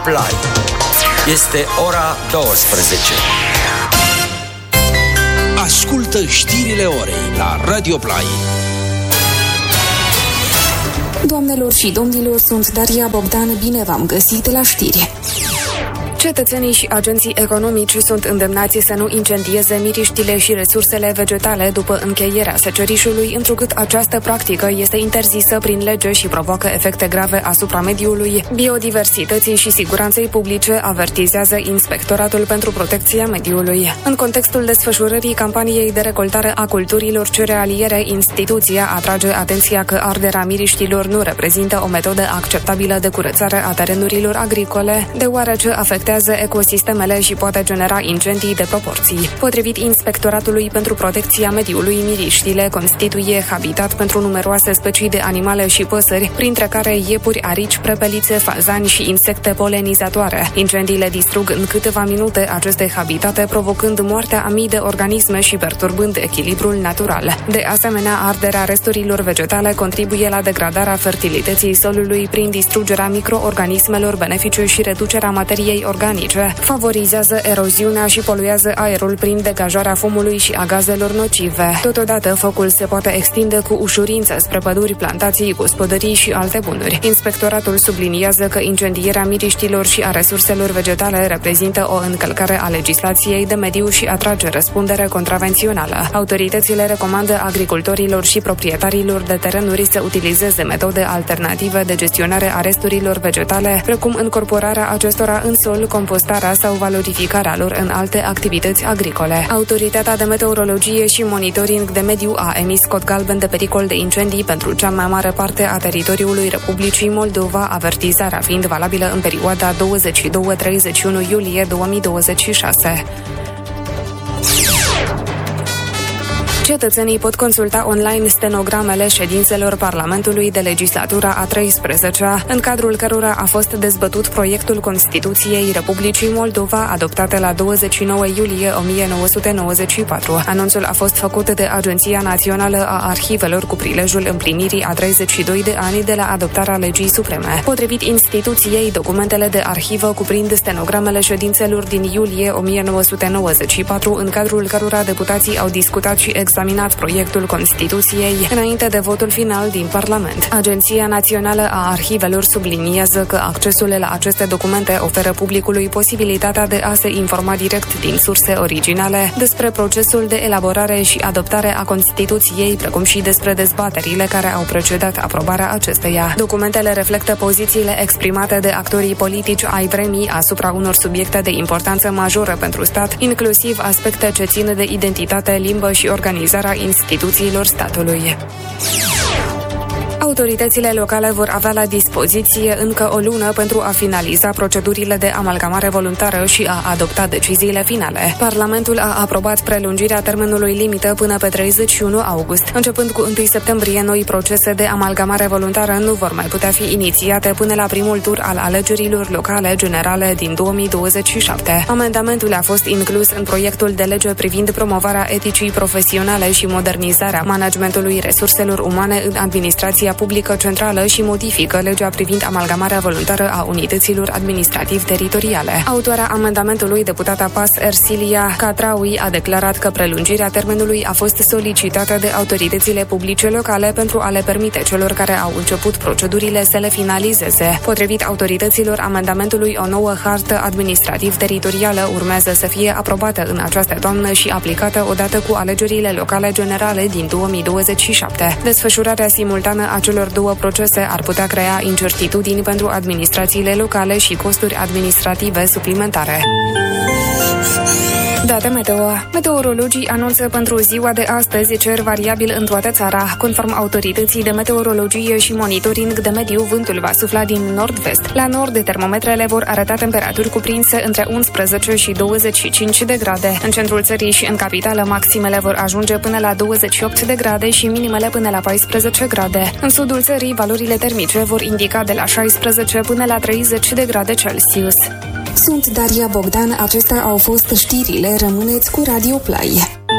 Play. Este ora 12. Ascultă știrile orei la Radio Play. Doamnelor și domnilor, sunt Daria Bogdan, bine v-am găsit la știri. Cetățenii și agenții economici sunt îndemnați să nu incendieze miriștile și resursele vegetale după încheierea secerișului, întrucât această practică este interzisă prin lege și provoacă efecte grave asupra mediului, biodiversității și siguranței publice, avertizează Inspectoratul pentru Protecția Mediului. În contextul desfășurării campaniei de recoltare a culturilor cerealiere, instituția atrage atenția că arderea miriștilor nu reprezintă o metodă acceptabilă de curățare a terenurilor agricole, deoarece afectează ecosistemele și poate genera incendii de proporții. Potrivit Inspectoratului pentru Protecția Mediului, miriștile constituie habitat pentru numeroase specii de animale și păsări, printre care iepuri, arici, prepelițe, fazani și insecte polenizatoare. Incendiile distrug în câteva minute aceste habitate, provocând moartea a mii de organisme și perturbând echilibrul natural. De asemenea, arderea resturilor vegetale contribuie la degradarea fertilității solului prin distrugerea microorganismelor benefice și reducerea materiei organice, favorizează eroziunea și poluează aerul prin degajarea fumului și a gazelor nocive. Totodată, focul se poate extinde cu ușurință spre păduri, plantații, gospodării și alte bunuri. Inspectoratul subliniază că incendierea miriștilor și a resurselor vegetale reprezintă o încălcare a legislației de mediu și atrage răspundere contravențională. Autoritățile recomandă agricultorilor și proprietarilor de terenuri să utilizeze metode alternative de gestionare a resturilor vegetale, precum încorporarea acestora în sol, compostarea sau valorificarea lor în alte activități agricole. Autoritatea de meteorologie și monitoring de mediu a emis cod galben de pericol de incendii pentru cea mai mare parte a teritoriului Republicii Moldova, avertizarea fiind valabilă în perioada 22-31 iulie 2026. Cetățenii pot consulta online stenogramele ședințelor Parlamentului de legislatura a 13-a, în cadrul cărora a fost dezbătut proiectul Constituției Republicii Moldova, adoptată la 29 iulie 1994. Anunțul a fost făcut de Agenția Națională a Arhivelor cu prilejul împlinirii a 32 de ani de la adoptarea legii supreme. Potrivit instituției, documentele de arhivă cuprind stenogramele ședințelor din iulie 1994, în cadrul cărora deputații au discutat și examinat proiectul Constituției înainte de votul final din Parlament. Agenția Națională a Arhivelor subliniază că accesul la aceste documente oferă publicului posibilitatea de a se informa direct din surse originale despre procesul de elaborare și adoptare a Constituției, precum și despre dezbaterile care au precedat aprobarea acesteia. Documentele reflectă pozițiile exprimate de actorii politici ai vremii asupra unor subiecte de importanță majoră pentru stat, inclusiv aspecte ce țin de identitate, limbă și organizarea instituțiilor statului. Autoritățile locale vor avea la dispoziție încă o lună pentru a finaliza procedurile de amalgamare voluntară și a adopta deciziile finale. Parlamentul a aprobat prelungirea termenului limită până pe 31 august. Începând cu 1 septembrie, noi procese de amalgamare voluntară nu vor mai putea fi inițiate până la primul tur al alegerilor locale generale din 2027. Amendamentul a fost inclus în proiectul de lege privind promovarea eticii profesionale și modernizarea managementului resurselor umane în administrația publică centrală și modifică legea privind amalgamarea voluntară a unităților administrativ-teritoriale. Autoarea amendamentului, deputata PAS Ersilia Catraui, a declarat că prelungirea termenului a fost solicitată de autoritățile publice locale pentru a le permite celor care au început procedurile să le finalizeze. Potrivit autorităților amendamentului, o nouă hartă administrativ-teritorială urmează să fie aprobată în această toamnă și aplicată odată cu alegerile locale generale din 2027. Desfășurarea simultană a celor două procese ar putea crea incertitudini pentru administrațiile locale și costuri administrative suplimentare. Date meteo. Meteorologii anunță pentru ziua de astăzi cer variabil în toată țara. Conform autorității de meteorologie și monitoring de mediu, vântul va sufla din nord-vest. La nord, termometrele vor arăta temperaturi cuprinse între 11 și 25 de grade. În centrul țării și în capitală, maximele vor ajunge până la 28 de grade și minimele până la 14 grade. În sudul țării, valorile termice vor indica de la 16 până la 30 de grade Celsius. Sunt Daria Bogdan, acestea au fost știrile, rămâneți cu Radio Play.